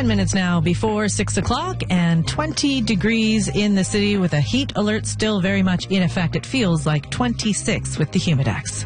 10 minutes now before 6 o'clock and 20 degrees in the city with a heat alert still very much in effect. It feels like 26 with the Humidex.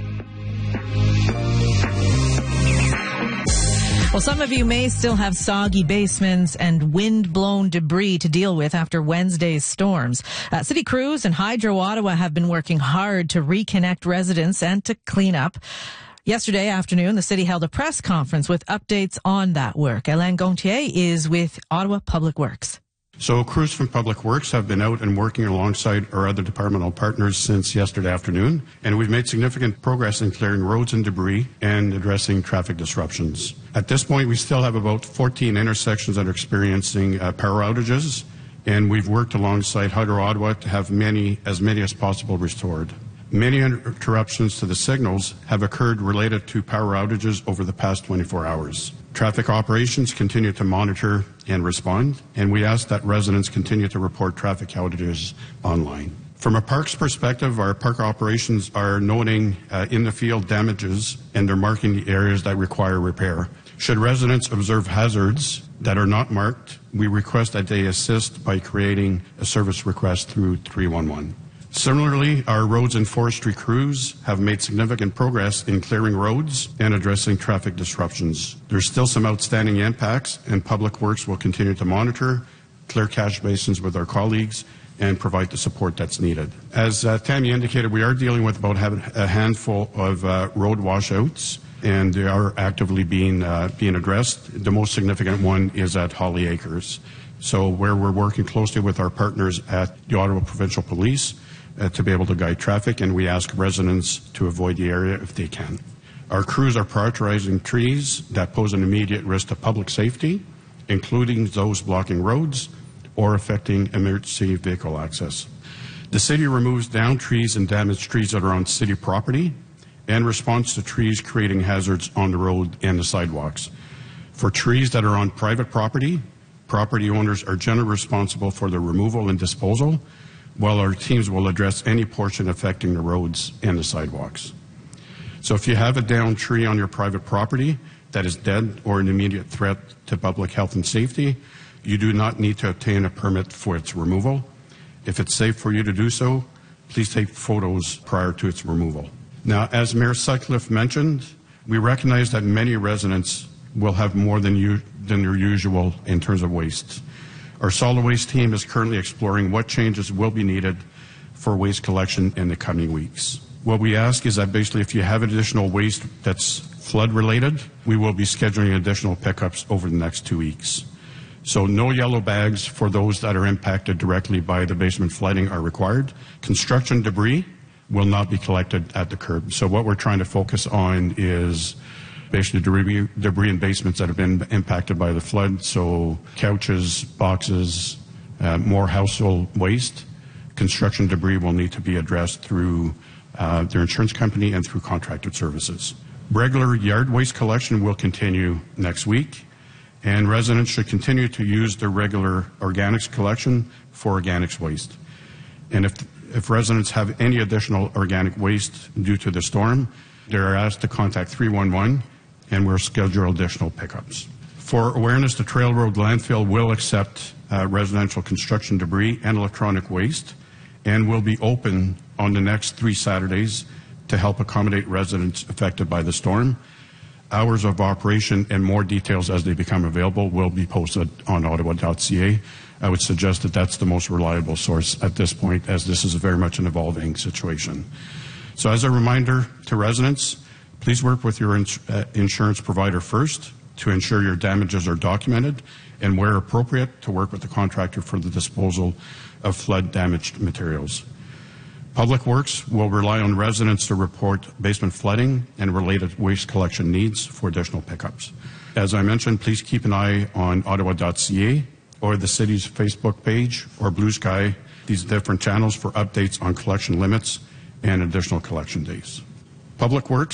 Well, some of you may still have soggy basements and wind-blown debris to deal with after Wednesday's storms. City crews and Hydro Ottawa have been working hard to reconnect residents and to clean up. Yesterday afternoon, the city held a press conference with updates on that work. Alain Gontier is with Ottawa Public Works. So crews from Public Works have been out and working alongside our other departmental partners since yesterday afternoon, and we've made significant progress in clearing roads and debris and addressing traffic disruptions. At this point, we still have about 14 intersections that are experiencing power outages, and we've worked alongside Hydro Ottawa to have as many as possible restored. Many interruptions to the signals have occurred related to power outages over the past 24 hours. Traffic operations continue to monitor and respond, and we ask that residents continue to report traffic outages online. From a parks perspective, our park operations are noting in the field damages, and they're marking the areas that require repair. Should residents observe hazards that are not marked, we request that they assist by creating a service request through 311. Similarly, our roads and forestry crews have made significant progress in clearing roads and addressing traffic disruptions. There's still some outstanding impacts, and Public Works will continue to monitor, clear catch basins with our colleagues, and provide the support that's needed. As Tammy indicated, we are dealing with about a handful of road washouts, and they are actively being addressed. The most significant one is at Holly Acres. So where we're working closely with our partners at the Ottawa Provincial Police to be able to guide traffic, and we ask residents to avoid the area if they can. Our crews are prioritizing trees that pose an immediate risk to public safety, including those blocking roads or affecting emergency vehicle access. The city removes downed trees and damaged trees that are on city property and responds to trees creating hazards on the road and the sidewalks. For trees that are on private property, property owners are generally responsible for the removal and disposal, while our teams will address any portion affecting the roads and the sidewalks. So if you have a downed tree on your private property that is dead or an immediate threat to public health and safety, you do not need to obtain a permit for its removal. If it's safe for you to do so, please take photos prior to its removal. Now, as Mayor Sutcliffe mentioned, we recognize that many residents will have more than their usual in terms of waste. Our solid waste team is currently exploring what changes will be needed for waste collection in the coming weeks. What we ask is that basically if you have additional waste that's flood related, we will be scheduling additional pickups over the next 2 weeks. So no yellow bags for those that are impacted directly by the basement flooding are required. Construction debris will not be collected at the curb. So what we're trying to focus on is basically debris in basements that have been impacted by the flood, so couches, boxes, more household waste. Construction debris will need to be addressed through their insurance company and through contracted services. Regular yard waste collection will continue next week, and residents should continue to use their regular organics collection for organics waste. And if residents have any additional organic waste due to the storm, they are asked to contact 311, and we'll schedule additional pickups. For awareness, the Trail Road landfill will accept residential construction debris and electronic waste, and will be open on the next 3 Saturdays to help accommodate residents affected by the storm. Hours of operation and more details as they become available will be posted on ottawa.ca. I would suggest that that's the most reliable source at this point, as this is very much an evolving situation. So as a reminder to residents, please work with your insurance provider first to ensure your damages are documented, and where appropriate, to work with the contractor for the disposal of flood-damaged materials. Public Works will rely on residents to report basement flooding and related waste collection needs for additional pickups. As I mentioned, please keep an eye on ottawa.ca or the city's Facebook page or Blue Sky, these different channels for updates on collection limits and additional collection days. Public Works